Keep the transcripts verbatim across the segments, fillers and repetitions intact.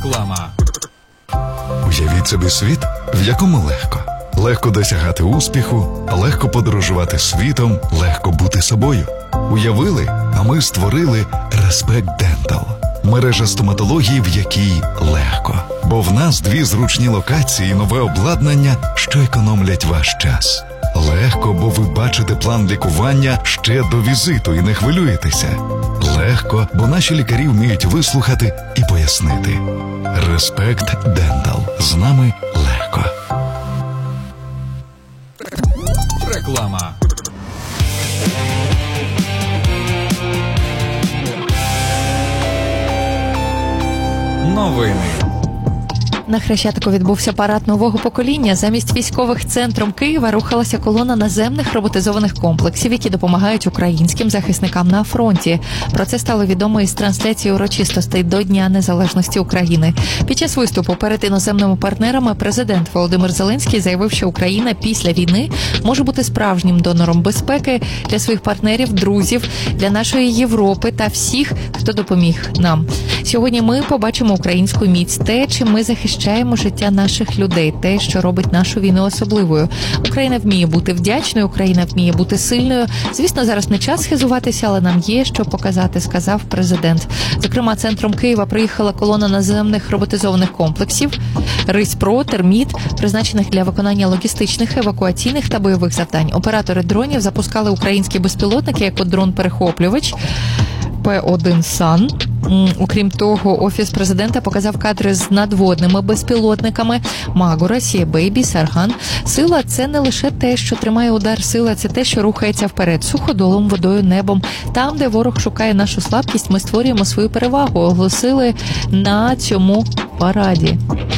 Реклама. Уявіть собі світ, в якому легко. Легко досягати успіху, легко подорожувати світом, легко бути собою. Уявили, а ми створили Respect Dental. Мережа стоматології, в якій легко. Бо в нас дві зручні локації і нове обладнання, що економлять ваш час. Легко, бо ви бачите план лікування ще до візиту і не хвилюєтеся. Легко, бо наші лікарі вміють вислухати і пояснити. Respect Dental. З нами легко. Реклама. Новини. На Хрещатику відбувся парад нового покоління. Замість військових центром Києва рухалася колона наземних роботизованих комплексів, які допомагають українським захисникам на фронті. Про це стало відомо із трансляції урочистостей до Дня Незалежності України. Під час виступу перед іноземними партнерами президент Володимир Зеленський заявив, що Україна після війни може бути справжнім донором безпеки для своїх партнерів, друзів, для нашої Європи та всіх, хто допоміг нам. Сьогодні ми побачимо українську міць, те, чим ми захищаємо життя наших людей, те, що робить нашу війну особливою. Україна вміє бути вдячною, Україна вміє бути сильною. Звісно, зараз не час хизуватися, але нам є що показати, сказав президент. Зокрема, центром Києва приїхала колона наземних роботизованих комплексів «Рись-Про», «Терміт», призначених для виконання логістичних, евакуаційних та бойових завдань. Оператори дронів запускали українські безпілотники, як от дрон-перехоплювач Пі один Сан. Окрім того, Офіс президента показав кадри з надводними безпілотниками Магура, Сієбейбі, Сарган. Сила – це не лише те, що тримає удар, сила – це те, що рухається вперед, суходолом, водою, небом. Там, де ворог шукає нашу слабкість, ми створюємо свою перевагу, оголосили на цьому параді.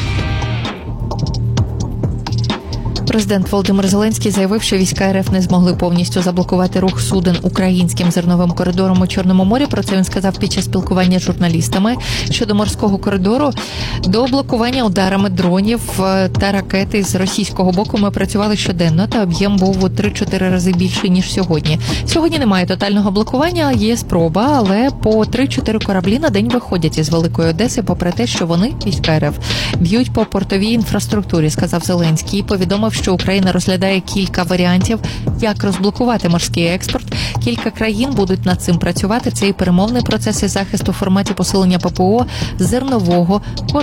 Президент Володимир Зеленський заявив, що війська РФ не змогли повністю заблокувати рух суден українським зерновим коридором у Чорному морі. Про це він сказав під час спілкування з журналістами. Щодо морського коридору, до блокування ударами дронів та ракети з російського боку ми працювали щоденно, та об'єм був у три-чотири рази більший, ніж сьогодні. Сьогодні немає тотального блокування, є спроба, але по три-чотири кораблі на день виходять із Великої Одеси, попри те, що вони, війська РФ, б'ють по портовій інфраструктурі, сказав Зеленський. Повідомив, що Україна розглядає кілька варіантів, як розблокувати морський експорт. Кілька країн будуть над цим працювати. Це і перемовний процес із захисту в форматі посилення ППО, зернового,